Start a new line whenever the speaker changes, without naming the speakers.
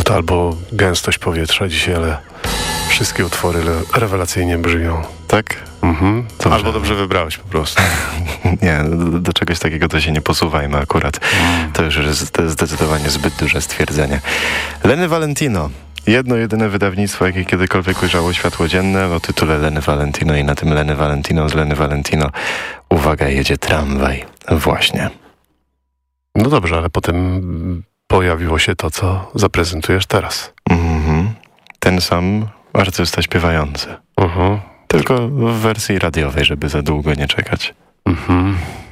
No to albo gęstość powietrza dzisiaj, ale wszystkie utwory rewelacyjnie brzmią.
Tak?
Mhm.
Albo dobrze wybrałeś po prostu. Nie, do czegoś takiego to się nie posuwajmy akurat. To już jest zdecydowanie zbyt duże stwierdzenie. Lenny Valentino. Jedno, jedyne wydawnictwo, jakie kiedykolwiek ujrzało światło dzienne o tytule Lenny Valentino i na tym Lenny Valentino z Lenny Valentino. Uwaga, jedzie tramwaj. Właśnie.
No dobrze, ale potem pojawiło się to, co zaprezentujesz teraz.
Ten sam artysta śpiewający. Tylko w wersji radiowej, żeby za długo nie czekać.